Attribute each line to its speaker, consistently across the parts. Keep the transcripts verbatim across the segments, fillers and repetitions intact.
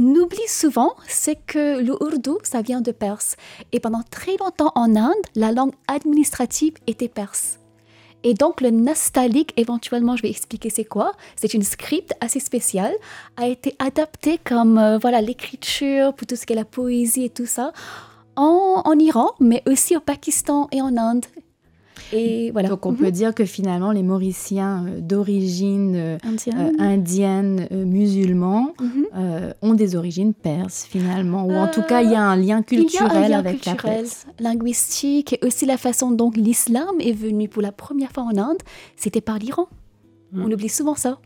Speaker 1: oublie souvent, c'est que le ourdou, ça vient de perse. Et pendant très longtemps en Inde, la langue administrative était perse. Et donc, le nastaliq, éventuellement, je vais expliquer c'est quoi. C'est une script assez spéciale, a été adaptée comme euh, voilà, l'écriture, pour tout ce qui est la poésie et tout ça, en, en Iran, mais aussi au Pakistan et en Inde. Et voilà.
Speaker 2: Donc, on
Speaker 1: mm-hmm.
Speaker 2: peut dire que finalement, les Mauriciens euh, d'origine euh, indienne, euh, indienne euh, musulmans, mm-hmm. euh, ont des origines perses, finalement. Ou en euh, tout cas, il y a un lien culturel
Speaker 1: il y a un lien
Speaker 2: avec
Speaker 1: culturel,
Speaker 2: la Perse.
Speaker 1: Linguistique, et aussi la façon dont l'islam est venu pour la première fois en Inde, c'était par l'Iran. Mm. On oublie souvent ça.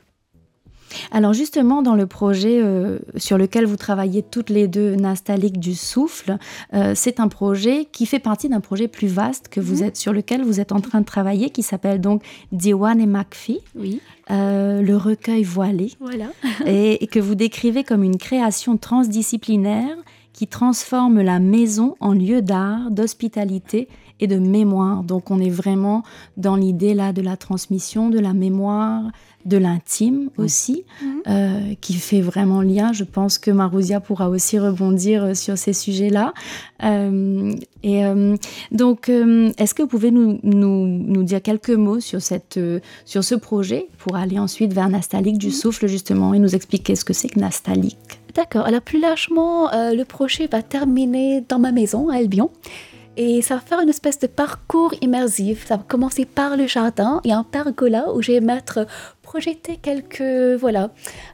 Speaker 2: Alors justement, dans le projet euh, sur lequel vous travaillez toutes les deux, Nastaliq du souffle, euh, c'est un projet qui fait partie d'un projet plus vaste que vous mmh. êtes, sur lequel vous êtes en train de travailler, qui s'appelle donc Diwan et Makfi,
Speaker 1: oui.
Speaker 2: euh, le recueil voilé,
Speaker 1: voilà.
Speaker 2: et, et que vous décrivez comme une création transdisciplinaire qui transforme la maison en lieu d'art, d'hospitalité et de mémoire. Donc on est vraiment dans l'idée là de la transmission, de la mémoire, de l'intime aussi, mmh. euh, qui fait vraiment lien. Je pense que Maruzia pourra aussi rebondir sur ces sujets-là. Euh, et euh, donc, euh, est-ce que vous pouvez nous, nous, nous dire quelques mots sur, cette, euh, sur ce projet pour aller ensuite vers Nastaliq du mmh. souffle, justement, et nous expliquer ce que c'est que Nastaliq?
Speaker 1: D'accord. Alors, plus largement, euh, le projet va terminer dans ma maison à Albion. Et ça va faire une espèce de parcours immersif. Ça va commencer par le jardin et un pergola où je vais mettre projeter quelques voilà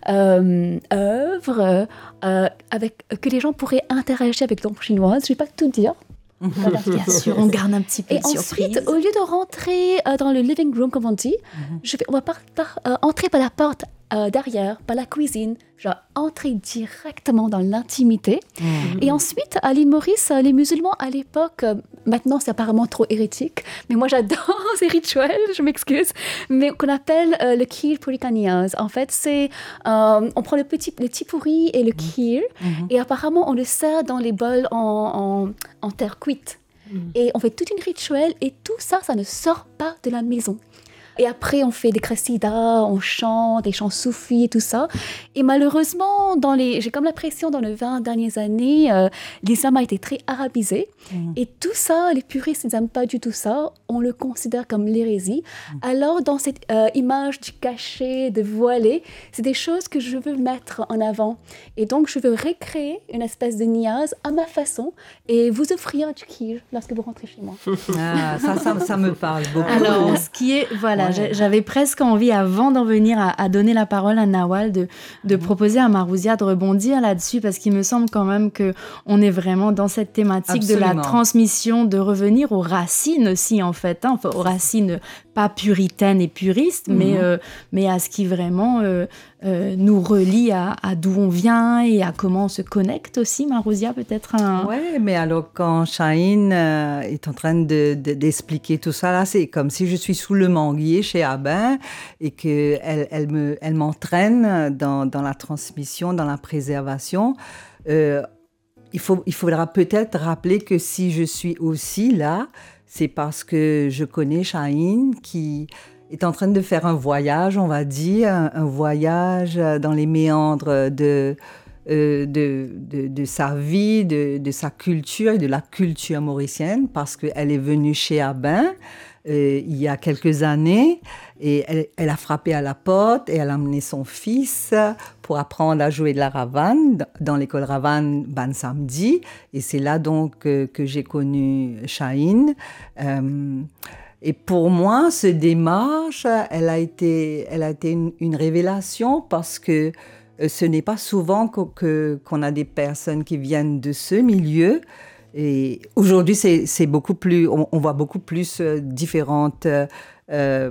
Speaker 1: euh, œuvres euh, avec que les gens pourraient interagir avec l'ombre chinoise. Je vais pas tout dire.
Speaker 2: Voilà, bien sûr, on garde un petit peu
Speaker 1: et
Speaker 2: de surprise.
Speaker 1: Et ensuite, au lieu de rentrer euh, dans le living room, comme on dit, mm-hmm. je vais, on va par, par, euh, entrer par la porte euh, derrière, par la cuisine, genre entrer directement dans l'intimité. Mm-hmm. Et ensuite, à l'île Maurice, les musulmans à l'époque, euh, maintenant c'est apparemment trop hérétique, mais moi j'adore ces rituels, je m'excuse, mais qu'on appelle euh, le kheer purikaniaz. En fait, c'est, euh, on prend le petit, le tipouri et le kheer, mm-hmm. et apparemment on le sert dans les bols en, en, en terre cuite. Mm. Et on fait toute une rituel et tout ça, ça ne sort pas de la maison. Et après, on fait des qasidas, on chante, des chants soufis et tout ça. Et malheureusement, dans les, j'ai comme l'impression, dans les vingt dernières années, euh, l'islam a été très arabisé. Mmh. Et tout ça, les puristes, ils n'aiment pas du tout ça. On le considère comme l'hérésie. Mmh. Alors, dans cette euh, image du caché, de voilé, c'est des choses que je veux mettre en avant. Et donc, je veux recréer une espèce de niyaz à ma façon et vous offrir du kheer lorsque vous rentrez chez moi.
Speaker 3: Ah, ça, ça, ça me parle beaucoup.
Speaker 2: Alors, ce qui est, voilà, ouais. j'avais presque envie, avant d'en venir à, à donner la parole à Nawal, de, de mmh. proposer à Maruzia de rebondir là-dessus, parce qu'il me semble quand même qu'on est vraiment dans cette thématique Absolument. de la transmission, de revenir aux racines aussi, en fait, hein, enfin, aux racines pas puritaines et puristes, mmh. mais, euh, mais à ce qui vraiment euh, euh, nous relie à, à d'où on vient et à comment on se connecte aussi. Maruzia, peut-être un...
Speaker 3: Oui, mais alors quand Chahine euh, est en train de, de, d'expliquer tout ça, là, c'est comme si je suis sous le manguier chez Abin et qu'elle elle me, elle m'entraîne dans, dans la transmission, dans la préservation. Euh, il, faut, il faudra peut-être rappeler que si je suis aussi là, c'est parce que je connais Chahine qui est en train de faire un voyage, on va dire, un, un voyage dans les méandres de, euh, de, de, de sa vie, de, de sa culture et de la culture mauricienne, parce qu'elle est venue chez Abin euh, il y a quelques années et elle, elle a frappé à la porte et elle a amené son fils pour apprendre à jouer de la ravane dans l'école ravane Ban Samedi. Et c'est là donc que, que j'ai connu Chahine. Euh, Et pour moi, ce démarche, elle a été, elle a été une, une révélation parce que ce n'est pas souvent que, que, qu'on a des personnes qui viennent de ce milieu. Et aujourd'hui, c'est, c'est beaucoup plus, on, on voit beaucoup plus euh, différentes, euh,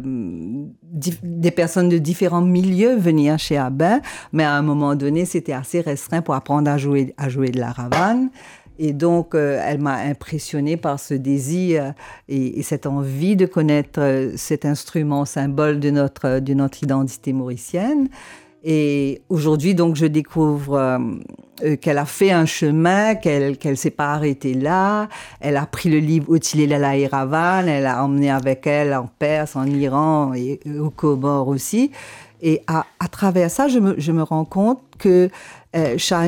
Speaker 3: di- des personnes de différents milieux venir chez Abin. Mais à un moment donné, c'était assez restreint pour apprendre à jouer, à jouer de la ravane. Et donc, euh, elle m'a impressionnée par ce désir et, et cette envie de connaître euh, cet instrument symbole de notre, de notre identité mauricienne. Et aujourd'hui, donc, je découvre euh, euh, qu'elle a fait un chemin, qu'elle qu'elle s'est pas arrêtée là. Elle a pris le livre Otile Lala et Ravan, elle a emmené avec elle en Perse, en Iran et aux Comores aussi. Et à, à travers ça, je me, je me rends compte que euh,